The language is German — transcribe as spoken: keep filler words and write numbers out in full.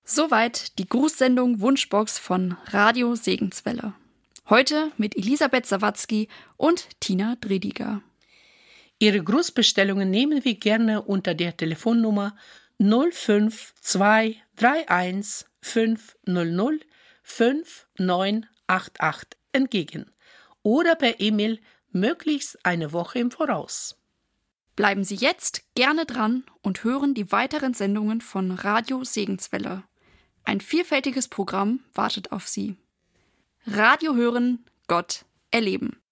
Soweit die Grußsendung Wunschbox von Radio Segenswelle. Heute mit Elisabeth Sawatzki und Tina Drediger. Ihre Grußbestellungen nehmen wir gerne unter der Telefonnummer null fünf zwei drei eins fünf null null fünf neun acht acht entgegen oder per E-Mail möglichst eine Woche im Voraus. Bleiben Sie jetzt gerne dran und hören die weiteren Sendungen von Radio Segenswelle. Ein vielfältiges Programm wartet auf Sie. Radio hören, Gott erleben.